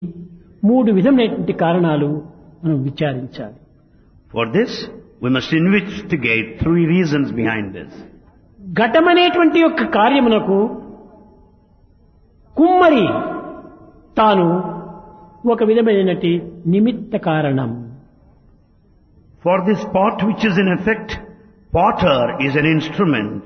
మూడు విధమైనటువంటి కారణాలు మనం విచారించాలి. For this, we must investigate three reasons behind this. ఘటమనేటువంటి యొక్క కార్యమునకు కుమ్మరి తాను ఒక విధమైనటువంటి నిమిత్త కారణం. For this pot which is in effect, potter is an instrument.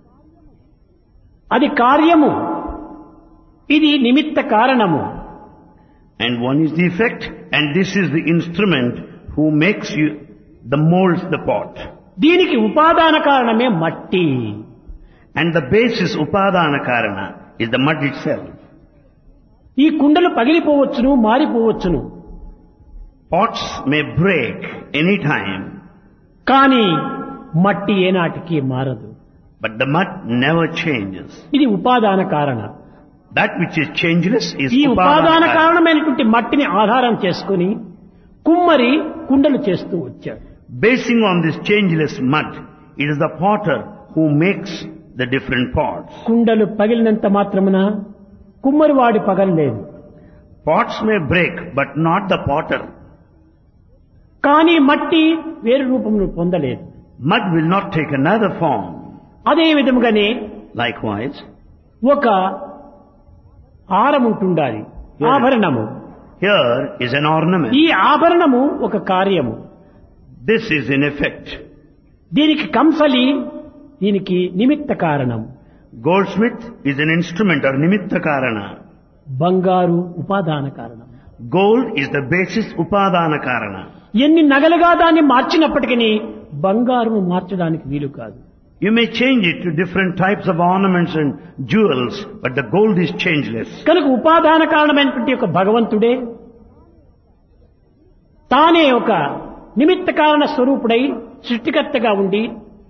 అది కార్యము, ఇది నిమిత్త కారణము. And one is the effect, and this is the instrument who makes you, the molds the pot. దీనికి ఉపాదాన కారణమే మట్టి. And the basis, upadana karana, is the mud itself. ఈ కుండలు పగిలిపోవచ్చును, మారిపోవచ్చును. Pots may break any time, కానీ మట్టి ఏనాటికి మారదు. but the mud never changes. ఇది ఉపాదాన కారణ. That which is changeless is ఈ ఉపాదాన upadana karana. కారణమైనటువంటి మట్టిని ఆధారం చేసుకుని కుమ్మరి కుండలు చేస్తూ వచ్చాడు. Basing on this changeless mud, it is the potter who makes the different pots. కుండలు పగిలినంత మాత్రమున కుమ్మరి వాడి పగలలేదు. Pots may break, but not the potter. కానీ మట్టి వేరు రూపమును పొందలేదు. Mud will not take another form. అదే విధముగానే Likewise, ఒక హారం ఉంటుండాలి, ఆభరణము. here is an ornament. ఈ ఆభరణము ఒక కార్యము. This is in effect. దీనికి కంసలి, దీనికి నిమిత్త కారణం. Goldsmith is an instrument or nimitta karana. బంగారు ఉపాదాన కారణం. Gold is the basis, upadana karana. ఎన్ని నగలుగా దాన్ని మార్చినప్పటికీ బంగారును మార్చడానికి వీలు కాదు. You may change it to different types of ornaments and jewels, but the gold is changeless. కనుక ఉపాదాన కారణమైనటువంటి ఒక భగవంతుడే తానే ఒక నిమిత్త కారణ స్వరూపుడై సృష్టికర్తగా ఉండి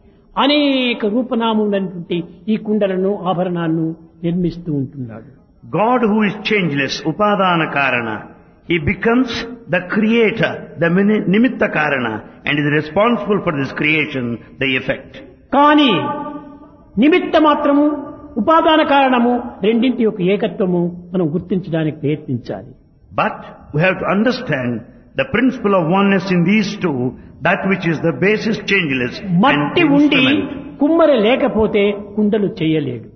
అనేక రూపనామములైనటువంటి ఈ కుండలను, ఆభరణాలను నిర్మిస్తూ ఉంటున్నాడు. God who is changeless, upadana karana, he becomes the creator, the nimitta karana, and is responsible for this creation, the effect. కానీ నిమిత్త మాత్రము, ఉపాదాన కారణము రెండింటి యొక్క ఏకత్వము మనం గుర్తించడానికి ప్రయత్నించాలి. But we have to understand the principle of oneness in these two, that which is the basis changeless and మట్టి the ఉండి instrument. కుమ్మరి లేకపోతే కుండలు చేయలేడు.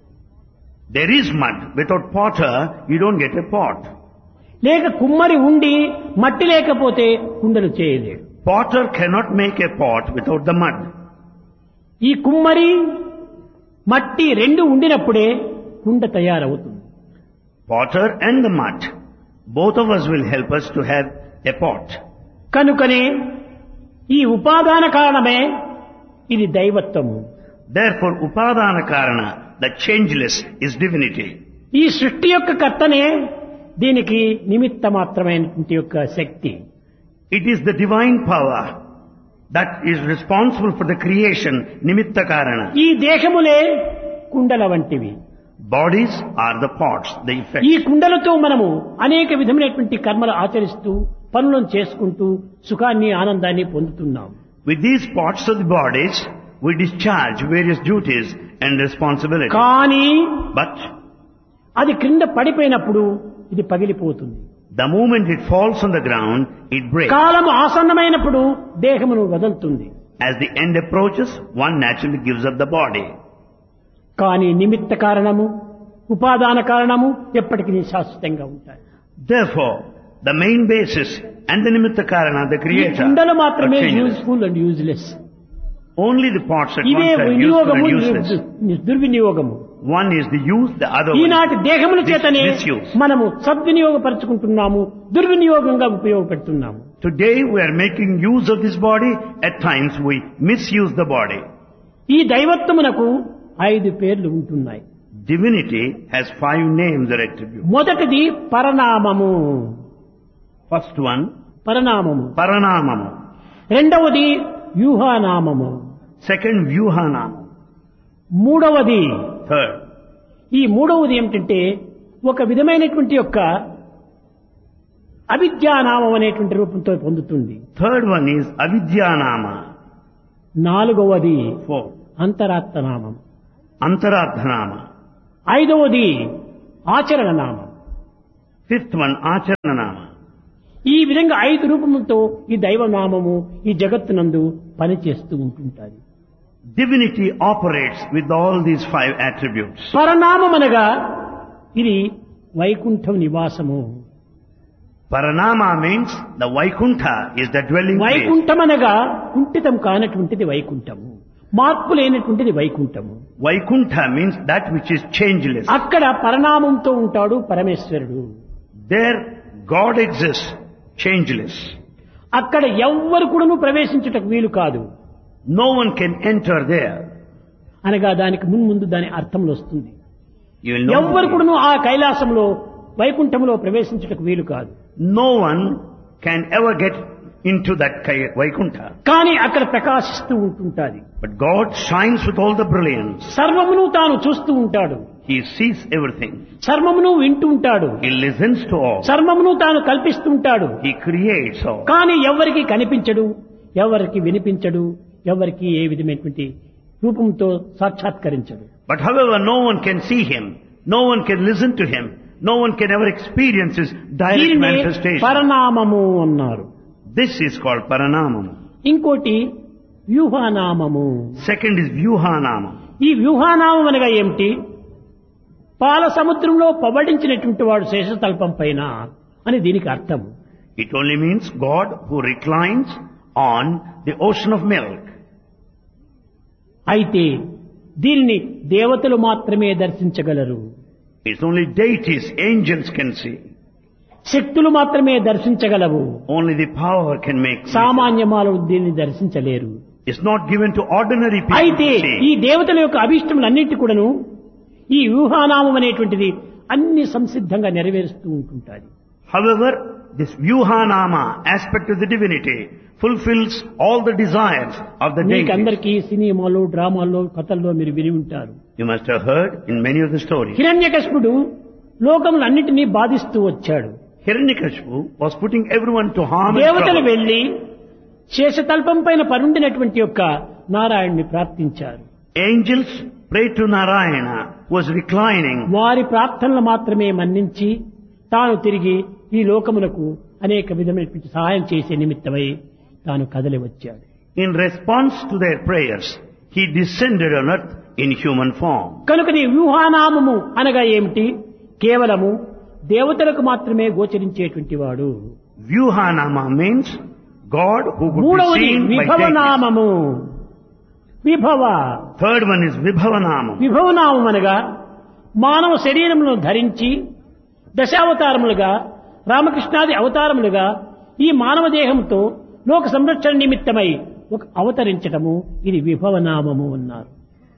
There is mud. Without potter, you don't get a pot. లేక కుమ్మరి ఉండి మట్టి లేకపోతే కుండలు చేయలేడు. Potter cannot make a pot without the mud. ఈ కుమ్మరి మట్టి రెండు ఉండినప్పుడే కుండ తయారవుతుంది. Potter and the mud, both of us will help us to have a pot. కనుకనే ఈ ఉపాదాన కారణమే ఇది దైవత్వము. Therefore, upadana karana, the changeless, is divinity. ఈ సృష్టి యొక్క కర్తనే దీనికి నిమిత్త మాత్రమైనటువంటి యొక్క శక్తి. It is the divine power that is responsible for the creation, nimitta karana. ఈ దేహములే కుండల వంటివి. Bodies are the pots, the effect. ఈ కుండలతో మనము అనేక విధమైనటువంటి కర్మలు ఆచరిస్తూ పనులను చేసుకుంటూ సుఖాన్ని, ఆనందాన్ని పొందుతున్నాం. With these pots of the bodies, we discharge various duties and responsibilities. కానీ But అది క్రింద పడిపోయినప్పుడు ఇది పగిలిపోతుంది. the moment it falls on the ground, it breaks. కాలము ఆసన్నమైనప్పుడు దేహమును వదులుతుంది. As the end approaches, one naturally gives up the body. కానీ నిమిత్త కారణము, ఉపాదాన కారణము ఎప్పటికీ శాశ్వతంగా ఉంటాయి. Therefore, the main basis and the nimitta karana, the ఈ creator, కుండలు are మాత్రమే changeless. Useful and useless. Only the pots at ఇవే once are useful వినియోగము, and useless. దుర్వినియోగము. One is the use, the other one ఈనాటి దేహముల చేతనే misuse. మనము సద్వినియోగపరుచుకుంటున్నాము, దుర్వినియోగంగా ఉపయోగపెడుతున్నాము. Today we are making use of this body, at times we misuse the body. ఈ దైవత్వమునకు 5 పేర్లు ఉంటున్నాయి. Divinity has 5 names or attributes. మొదటిది పరనామము. First one, పరనామము. Paranamamu. రెండవది వ్యూహానామము. Second, Vyuhanama. మూడవది, Third, ఈ మూడవది ఏమిటంటే ఒక విధమైనటువంటి యొక్క అవిద్యానామం అనేటువంటి రూపంతో పొందుతుంది. third one is Avidyanama. నాలుగవది Fourth, అంతరాత్మనామం. Antaradhanama. ఐదవది ఆచరణ నామం. Fifth one, Acharanama. ఈ విధంగా 5 రూపములతో ఈ దైవనామము ఈ జగత్తునందు పనిచేస్తూ ఉంటుంటాది. Divinity operates with all these 5 attributes. పరనామం అనగా ఇది వైకుంఠం నివాసము. Paranama means the Vaikuntha is the dwelling place. Vaikuntham అనగా కుంఠితం కానటువంటిది వైకుంఠము, మార్పు లేనటువంటిది వైకుంఠము. Vaikuntha means that which is changeless. అక్కడ పరనామంతో ఉంటాడు పరమేశ్వరుడు. There God exists, changeless. అక్కడ ఎవ్వరు కూడాను ప్రవేశించుటకు వీలు కాదు. No one can enter there. అనగా దానికి ముందు దాని అర్థంలో వస్తుంది. You will know. ఎవ్వరు కూడాను ఆ కైలాసంలో వైకుంఠంలో ప్రవేశించుటకు వీలు కాదు. No one can ever get into that Vaikuntha. కానీ అక్కడ ప్రకాశిస్తూ ఉంటుంటాది. But God shines with all the brilliance. సర్వమును తాను చూస్తూ ఉంటాడు. He sees everything. సర్వమును వింటూ ఉంటాడు. He listens to all. సర్వమును తాను కల్పిస్తూ ఉంటాడు. He creates all. కానీ ఎవరికి కనిపించడు, ఎవరికి వినిపించడు, ఎవరికి ఏ విధమైనటువంటి రూపంతో సాక్షాత్కరించడు. But however, no one can see him. No one can listen to him. No one can ever experience his direct దీనినే manifestation. పరనామము అన్నారు. This is called Paranamam. ఇంకోటి వ్యూహానామము. Second is Vyuhanamam. ఈ వ్యూహానామం అనగా ఏమిటి? పాల సముద్రంలో పబడించినటువంటి వాడు శేషతల్పం పైన అని దీనికి అర్థం. It only means God who reclines on the ocean of milk. అయితే దీనిని దేవతలు మాత్రమే దర్శించగలరు. It's only deities, angels can see. శక్తులు మాత్రమే దర్శించగలవు. Only the power can make. సామాన్య మానవులు దీన్ని దర్శించలేరు. It's not given to ordinary people అయితే to ఈ see. దేవతల యొక్క అభీష్టములన్నిటి కూడాను ఈ వ్యూహానామం అనేటువంటిది అన్ని సంసిద్ధంగా నెరవేరుస్తూ ఉంటుంటాయి. However, this Vyuhanama aspect of the divinity fulfills all the desires of the మీకు deities. అందరికీ సినిమాలు, డ్రామాల్లో, కథల్లో మీరు విని ఉంటారు. You must have heard in many of the stories. హిరణ్యకశిపుడు లోకములన్నిటినీ బాధిస్తూ వచ్చాడు. Hiranyakashipu was putting everyone to harm and దేవతలు trouble. వెళ్లి శేషతల్పం పైన పరుండినటువంటి యొక్క నారాయణ్ణి ప్రార్థించారు. Angels prayed to Narayana, who was reclining. వారి ప్రార్థనలు మాత్రమే మన్నించి తాను తిరిగి ఈ లోకమునకు అనేక విధమైనటువంటి సహాయం చేసే నిమిత్తమై తాను కదలి వచ్చాడు. In response to their prayers, he descended on earth in human form. కనుక నీ వ్యూహానామము అనగా ఏమిటి? కేవలము దేవతలకు మాత్రమే గోచరించేటువంటి వాడు. Vyuhanama means God who could be మూడవది seen by deities. విభవనామము. Vibhava. Third one is Vibhavanamam. విభవనామం అనగా మానవ శరీరమును ధరించి దశావతారములుగా రామకృష్ణాది అవతారములుగా ఈ మానవ దేహంతో లోక సంరక్షణ నిమిత్తమై ఒక అవతరించటము ఇది విభవనామము అన్నారు.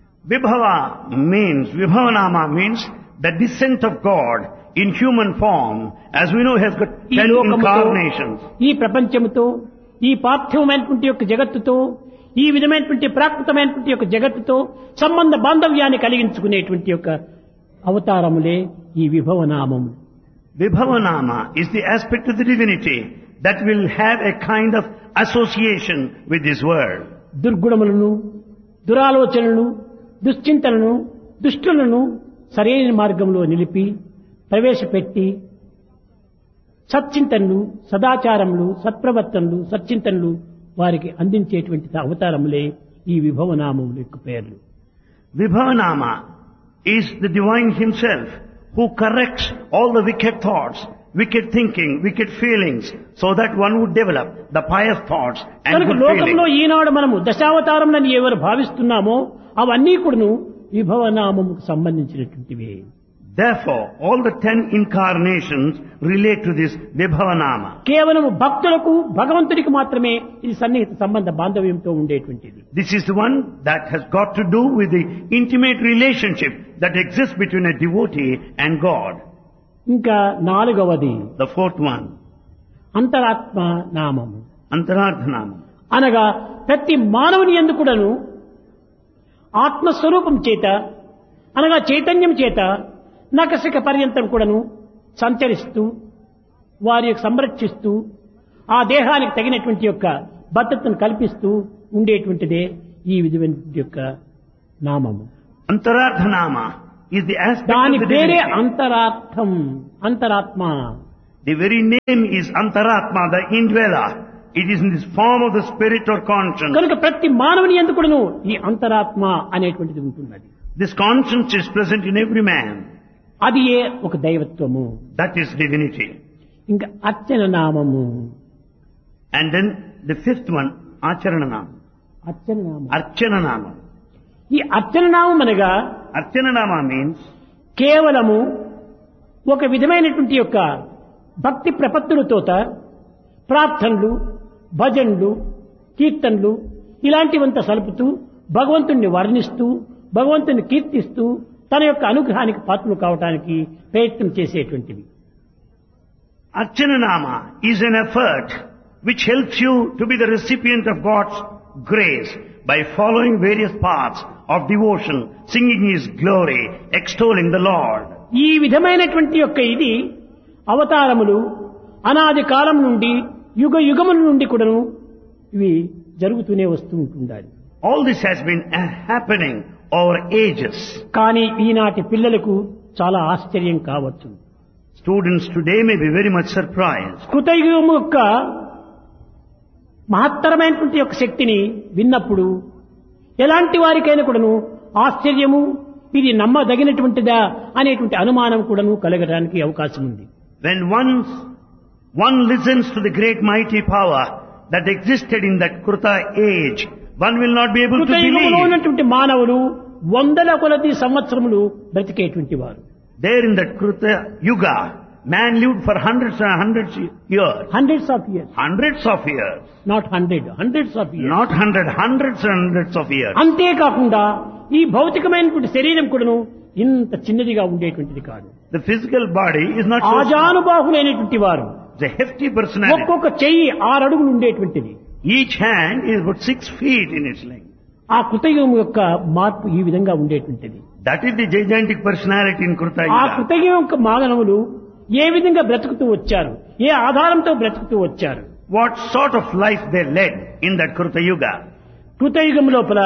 Vibhavanama means the descent of God in human form. As we know, he has got ఈ 10 లోకముతో, incarnations. ఈ ప్రపంచముతో, ఈ పార్థివమైనటువంటి యొక్క జగత్తుతో, ఈ విధమైనటువంటి ప్రాకృతమైనటువంటి యొక్క జగత్తుతో సంబంధ బాంధవ్యాన్ని కలిగించుకునేటువంటి యొక్క అవతారములే ఈ విభవనామము. Vibhavanama is the aspect of the divinity that will have a kind of association with this world. దుర్గుణములను, దురాలోచనలను, దుశ్చింతలను, దుష్టులను సరైన మార్గంలో నిలిపి ప్రవేశపెట్టి సత్చింతనలు, సదాచారములు, సత్ప్రవర్తనలు, సత్చింతనలు వారికి అందించేటువంటి అవతారములే ఈ విభవనామముల యొక్క పేర్లు. Vibhavanama is the divine himself who corrects all the wicked thoughts, wicked thinking, wicked feelings, so that one would develop the pious thoughts and కనుక good లోకంలో feelings. ఈనాడు మనము దశావతారములని ఎవరు భావిస్తున్నామో అవన్నీ కూడాను విభవనామముకు సంబంధించినటువంటివే. Therefore, all the 10 incarnations relate to this Vibhavanama. కేవలం భక్తులకు భగవంతుడికి మాత్రమే ఇది సన్నిహిత సంబంధ బాంధవ్యంతో ఉండేటువంటిది. This is the one that has got to do with the intimate relationship that exists between a devotee and God. ఇంకా నాలుగవది The fourth one, అంతరాత్మ నామము. Antarardhanama. అనగా ప్రతి మానవుని యందు కూడాను ఆత్మస్వరూపం చేత అనగా చైతన్యం చేత నకసిక పర్యంతం కూడాను సంచరిస్తూ వారి యొక్క సంరక్షిస్తూ ఆ దేహానికి తగినటువంటి యొక్క భద్రతను కల్పిస్తూ ఉండేటువంటిదే ఈ విధమైన యొక్క నామము. Antarardhanama is the aspect దాని of the పేరే divinity. అంతరార్థం, అంతరాత్మ. The very name is Antaratma, the indweller. It is in this form of the spirit or conscience. కనుక ప్రతి మానవుని యందు కూడాను ఈ అంతరాత్మ అనేటువంటిది ఉంటున్నది. This conscience is present in every man. అది ఏ ఒక దైవత్వము. That is divinity. ఇంకా అర్చన నామము. And then the fifth one, Acharananam. అర్చన నామం. Archananama. ఈ అర్చన నామం అనగా Archananama means కేవలము ఒక విధమైనటువంటి యొక్క భక్తి ప్రపత్తులతోట ప్రార్థనలు, భజనలు, కీర్తనలు ఇలాంటివంతా సలుపుతూ భగవంతుణ్ణి వర్ణిస్తూ భగవంతుని కీర్తిస్తూ తన యొక్క అనుగ్రహానికి పాత్రలు కావడానికి ప్రయత్నం చేసేటువంటివి. Archananama is an effort which helps you to be the recipient of God's grace by following various paths of devotion, singing His glory, extolling the Lord. ఈ విధమైనటువంటి యొక్క ఇది అవతారములు అనాది కాలం నుండి యుగ యుగముల నుండి కూడాను ఇవి జరుగుతూనే వస్తూ ఉంటుండాలి. All this has been happening over ages. కానీ ఈనాటి పిల్లలకు చాలా ఆశ్చర్యం కావచ్చు. Students today may be very much surprised. కృతయుగము యొక్క మహత్తరమైనటువంటి యొక్క శక్తిని విన్నప్పుడు ఎలాంటి వారికైనా కూడాను ఆశ్చర్యము, ఇది నమ్మదగినటువంటిదా అనేటువంటి అనుమానం కూడాను కలగడానికి అవకాశం ఉంది. When one listens to the great mighty power that existed in that Kruta age, one will not be able to కృతయుగంలో believe. ఉన్నటువంటి మానవులు వందల కొలది సంవత్సరములు బ్రతికేటువంటి వారు. There in that Kruta Yuga, man lived for hundreds and hundreds years. Hundreds of years. Hundreds of years. Not hundreds of years. Not hundreds and hundreds of years. అంతేకాకుండా ఈ భౌతికమైనటువంటి శరీరం కూడాను ఇంత చిన్నదిగా ఉండేటువంటిది కాదు. The physical body is not so small. ఆజానుబాహులైనటువంటి వారు. It's a hefty personality. ఒక్కొక్క చెయ్యి 6 అడుగులు ఉండేటువంటిది. Each hand is about 6 feet in its length. ఆ కృతయుగం యొక్క మార్పు ఈ విధంగా ఉండేటువంటిది. That is the gigantic personality in Kruta ఆ Yuga. కృతయుగం యొక్క మానవులు ఏ విధంగా బ్రతుకుతూ వచ్చారు, ఏ ఆధారంతో బ్రతుకుతూ వచ్చారు. What sort of life they led in that Kruta Yuga. కృతయుగం లోపల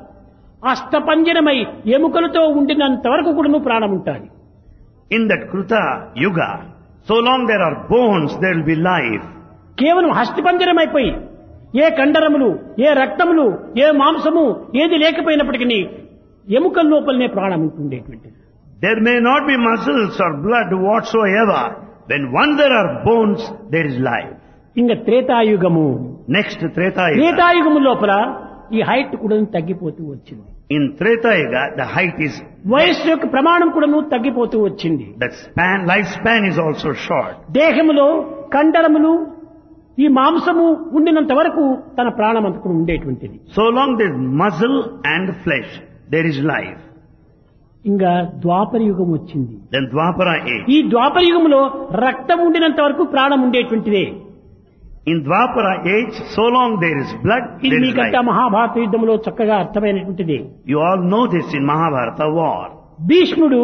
అష్టపంజరమై ఎముకలతో ఉండినంత వరకు కూడాను ప్రాణం ఉంటుంది. In that Kruta Yuga, so long there are bones, there will be life. కేవలం హస్తిపంజరమైపోయి ఏ కండరములు, ఏ రక్తములు, ఏ మాంసము ఏది లేకపోయినప్పటికీ ఎముకల లోపలనే ప్రాణం ఉంటుండేటువంటిది. There may not be muscles or blood whatsoever. When once there are bones, there is life. ఇంకా త్రేతాయుగము. Next Treta Yuga. త్రేతాయుగము లోపల ఈ హైట్ కూడా తగ్గిపోతూ వచ్చింది. In Treta Yuga, the height is, వయస్సు యొక్క ప్రమాణం కూడాను తగ్గిపోతూ వచ్చింది. that lifespan is also short. దేహములో కండరములు ఈ మాంసము ఉండినంత వరకు తన ప్రాణం అంతకు ఉండేటువంటిది. So long there is muscle and flesh, there is life. ఇంకా ద్వాపర యుగం వచ్చింది. Then Dwapara age. ఈ ద్వాపర యుగంలో రక్తం ఉండినంత వరకు ప్రాణం ఉండేటువంటిదే. In Dwapara age, so long there is blood, ఇది there is మీకంతా life. మహాభారత యుద్ధంలో చక్కగా అర్థమైనటువంటిది. You all know this in Mahabharata war. భీష్ముడు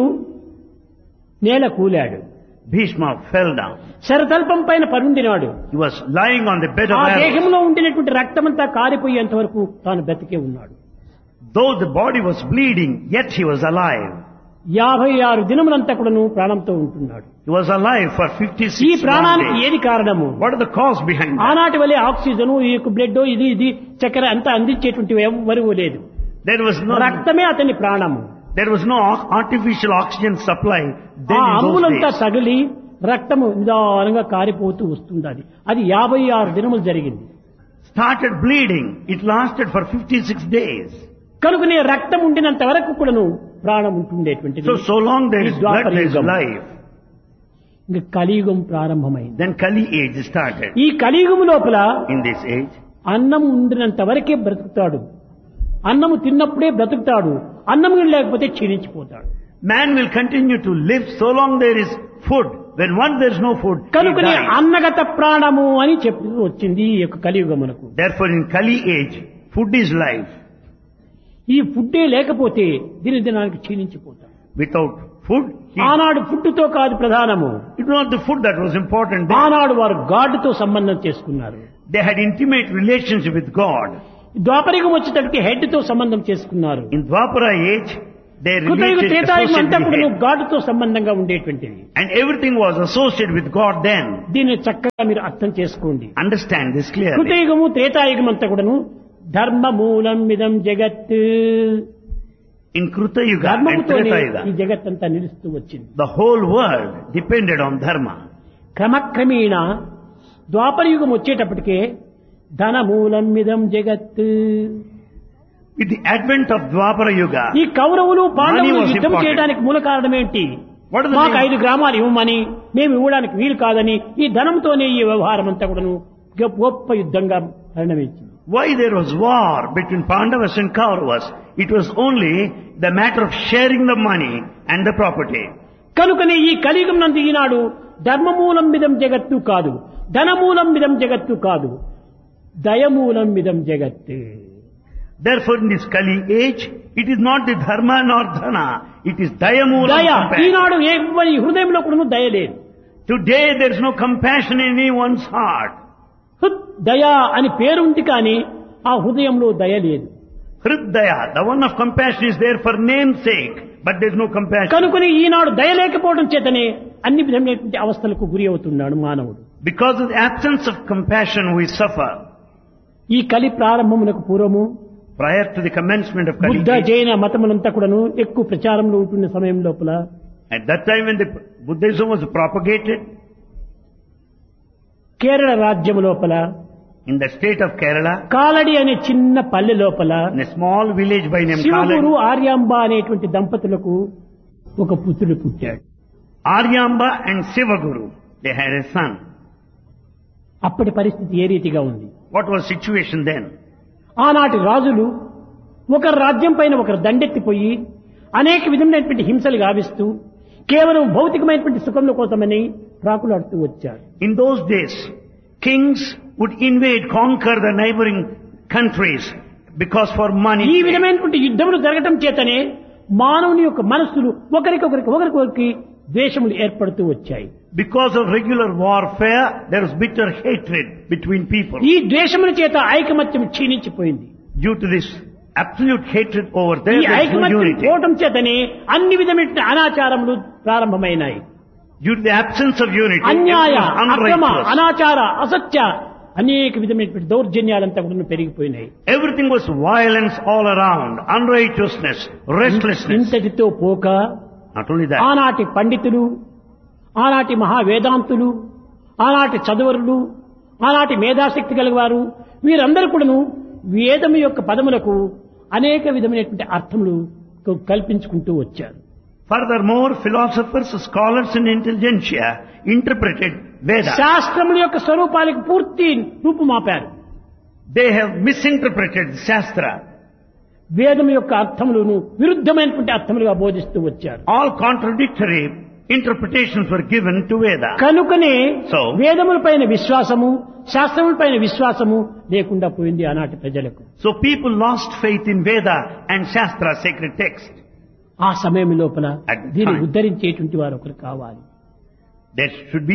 నేల కూలాడు. Bhishma fell down. శరతల్పం పైన పరుండినాడు. He was lying on the bed of ఆ arrows. దేహంలో ఉండినటువంటి రక్తమంతా కారిపోయేంత వరకు తాను బ్రతికే ఉన్నాడు. Though the body was bleeding, yet he was alive. 56 దినములంతా కూడాను ప్రాణంతో ఉంటున్నాడు. He was alive for ఈ 56 ప్రాణానికి days. ఏది కారణము? What are the cause behind that? ఆనాటి వల్లే ఆక్సిజన్, ఈ బ్లడ్, ఇది చక్కెర అంతా అందించేటువంటి ఎవరు లేదు. There was రక్తమే అతని ప్రాణము. no artificial oxygen supply then ఆ in those అంబులంతా days. తగిలి రక్తము నిదానంగా కారిపోతూ వస్తుంది. అది 56 దినములు జరిగింది. Started bleeding. It lasted for 56 days. కనుకనే రక్తం ఉండినంత వరకు కూడాను ప్రాణం ఉంటుండేటువంటిది. So long there is ఈ blood, ద్వాపర there is యుగం. life. ఇంకా కలియుగం ప్రారంభమైంది. Then Kali age started. ఈ కలియుగం లోపల In this age, అన్నం ఉండినంత వరకే బ్రతుకుతాడు. అన్నము తిన్నప్పుడే బ్రతుకుతాడు. అన్నం లేకపోతే క్షీణించిపోతాడు. man will continue to live so long there is food. When once there is no food, he కనుకనే dies. అన్నగత ప్రాణము అని చెప్పి వచ్చింది ఈ యొక్క కలియుగమునకు. Therefore in Kali age, food is life. ఈ ఫుడ్డే లేకపోతే దినదినానికి క్షీణించిపోతాడు. Without food, ఆనాడు ఫుడ్తో కాదు ప్రధానము. it was not the food that was important. ఆనాడు వారు గాడ్తో సంబంధం చేసుకున్నారు. They had intimate relationship with God. ద్వాపరికం వచ్చేటప్పటికి హెడ్ తో సంబంధం చేసుకున్నారు. In Dwapara age, They కృతయుగ related, Treta Yuga అంతా associated కూడా with hate. గాడుతో సంబంధంగా ఉండేటువంటిది. And everything was associated with God then. దీన్ని చక్కగా మీరు అర్థం చేసుకోండి. Understand this clearly. కృతయుగము త్రేతాయుగం అంతా కూడాను ధర్మ మూలం మిదం జగత్, In Kruta Yuga and ధర్మముతోనే Treta ఈ Yuga, జగత్తంతా నిలుస్తూ వచ్చింది. the whole world depended on dharma. క్రమక్రమేణ ద్వాపర యుగం వచ్చేటప్పటికే ధన మూలం మిదం జగత్. With the advent of Dwapara Yuga, ఈ కౌరవులు పాండవులు Money was యుద్ధం important. చేయడానికి మూల కారణం ఏంటి? What is the మాకు main- 5 గ్రామాలు ఇవ్వమని, మేము ఇవ్వడానికి వీలు కాదని ఈ ధనంతోనే ఈ వ్యవహారం అంతా కూడాను గొప్ప యుద్ధంగా పరిణమించింది. why there was war between Pandavas and Kauravas? It was only the matter of sharing the money and the property. కనుకనే ఈ కలియుగం నందు ఈనాడు ధర్మమూలం మిదం జగత్తు కాదు, ధనమూలం మిదం జగత్తు కాదు, దయమూలం మిదం జగత్. Therefore, in this Kali age, it is not the dharma nor dhana, it is dayamulam దయ compassion. ఈనాడు ఎవరి హృదయంలో కూడా దయ లేదు. Today there is no compassion in anyone's heart. హృద్ దయ అని పేరు ఉంది కానీ ఆ హృదయంలో దయ లేదు. Hridaya, the one of compassion is there for name's sake, but there is no compassion. కనుకొని ఈనాడు దయ లేకపోవడం చేతనే అన్ని విధమైనటువంటి అవస్థలకు గురి అవుతున్నాడు మానవుడు. Because of the absence of compassion we suffer. ఈ కలి ప్రారంభమునకు పూర్వము Prior to the commencement of Kali Buddha age, జైన మతములంతా కూడాను ఎక్కువ ప్రచారంలో ఉంటున్న సమయం లోపల at that time when the Buddhism was propagated Kerala రాజ్యం లోపల in the state of Kerala, Kalady అనే చిన్న పల్లె లోపల in a small village by name Shivaguru Kaladi, Aryamba అనేటువంటి దంపతులకు ఒక పుత్రుడు పుట్టాడు. Aryamba and Sivaguru, they had a son. అప్పటి పరిస్థితి ఏ రీతిగా ఉంది? What was situation then? ఆనాటి రాజులు ఒకరి రాజ్యం పైన ఒకరు దండెత్తిపోయి అనేక విధమైనటువంటి హింసలు గావిస్తూ కేవలం భౌతికమైనటువంటి సుఖముల కోసమని ప్రాకులాడుతూ వచ్చారు. In those days, kings would invade, conquer the neighboring countries because for ఈ money. విధమైనటువంటి యుద్ధములు జరగటం చేతనే మానవుని యొక్క మనస్సులు ఒకరికొకరికి ద్వేషములు ఏర్పడుతూ వచ్చాయి. Because of regular warfare, there was bitter hatred between people. ఈ ద్వేషముల చేత ఐకమత్యం క్షీణించిపోయింది. Due to this absolute hatred over ఈ there, there is no ఐకమత్యం unity. పోవటం చేతనే అన్ని విధమైన అనాచారములు ప్రారంభమైనాయి. Due to the absence of unity, అన్యాయ, everything was అక్రమ, unrighteous. అనాచార, అసత్య అనేక విధమైనటువంటి దౌర్జన్యాలంతా కూడా పెరిగిపోయినాయి. Everything was violence all around, unrighteousness, restlessness. ఇంతటితో పోక Not only that, ఆనాటి పండితులు, ఆనాటి మహావేదాంతులు, ఆనాటి చదువరులు, ఆనాటి మేధాశక్తి గలవారు వీరందరూ కూడాను వేదము యొక్క పదములకు అనేక విధమైనటువంటి అర్థములు కల్పించుకుంటూ వచ్చారు. furthermore, philosophers, scholars and intelligentsia interpreted Vedas. శాస్త్రముల యొక్క స్వరూపాలకు పూర్తి రూపుమాపారు. They have misinterpreted Shastra. వేదం యొక్క అర్థములను విరుద్ధమైనటువంటి అర్థములుగా బోధిస్తూ వచ్చారు. All contradictory interpretations were given to Veda. కనుకనే So, వేదములపైన విశ్వాసము, శాస్త్రములపైన విశ్వాసము లేకుండా పోయింది ఆనాటి ప్రజలకు. So people lost faith in Veda and Shastra, sacred text. ఆ సమయం లోపల At the దీన్ని time. ఉద్ధరించేటువంటి వారు ఒకరు కావాలి. There should be